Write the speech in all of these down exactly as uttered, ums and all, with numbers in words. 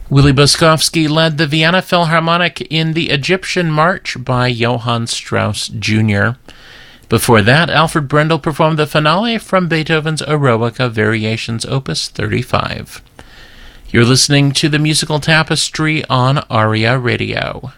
Willie Boskovsky led the Vienna Philharmonic in the Egyptian March by Johann Strauss Junior Before that, Alfred Brendel performed the finale from Beethoven's Eroica Variations Opus thirty-five. You're listening to the Musical Tapestry on ARIA Radio.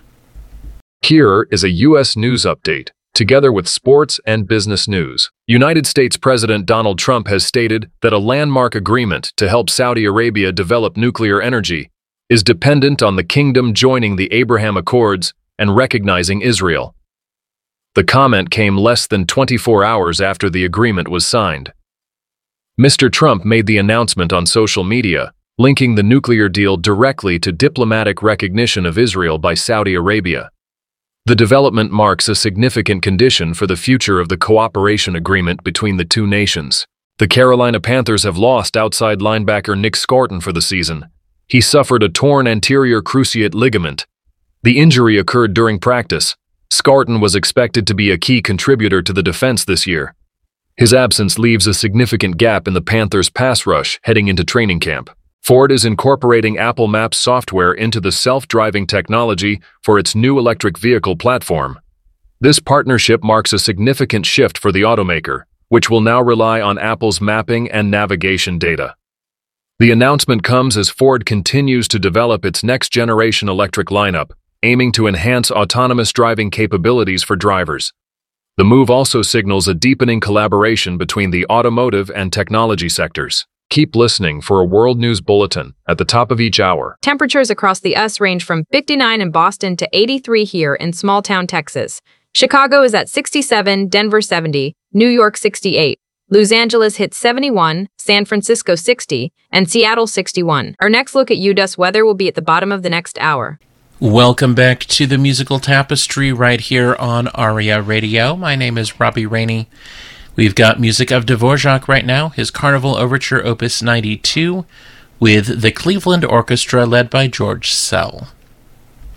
Here is a U S news update, together with sports and business news. United States President Donald Trump has stated that a landmark agreement to help Saudi Arabia develop nuclear energy is dependent on the kingdom joining the Abraham Accords and recognizing Israel. The comment came less than twenty-four hours after the agreement was signed. Mister Trump made the announcement on social media, linking the nuclear deal directly to diplomatic recognition of Israel by Saudi Arabia. The development marks a significant condition for the future of the cooperation agreement between the two nations. The Carolina Panthers have lost outside linebacker Nick Scarton for the season. He suffered a torn anterior cruciate ligament. The injury occurred during practice. Scarton was expected to be a key contributor to the defense this year. His absence leaves a significant gap in the Panthers' pass rush heading into training camp. Ford is incorporating Apple Maps software into the self-driving technology for its new electric vehicle platform. This partnership marks a significant shift for the automaker, which will now rely on Apple's mapping and navigation data. The announcement comes as Ford continues to develop its next-generation electric lineup, aiming to enhance autonomous driving capabilities for drivers. The move also signals a deepening collaboration between the automotive and technology sectors. Keep listening for a World News Bulletin at the top of each hour. Temperatures across the U S range from fifty-nine in Boston to eighty-three here in small-town Texas. Chicago is at sixty-seven, Denver seventy, New York sixty-eight, Los Angeles hits seventy-one, San Francisco sixty, and Seattle sixty-one. Our next look at U D U S weather will be at the bottom of the next hour. Welcome back to the Musical Tapestry right here on ARIA Radio. My name is Robbie Rainey. We've got music of Dvorak right now, his Carnival Overture Opus ninety-two, with the Cleveland Orchestra led by George Szell.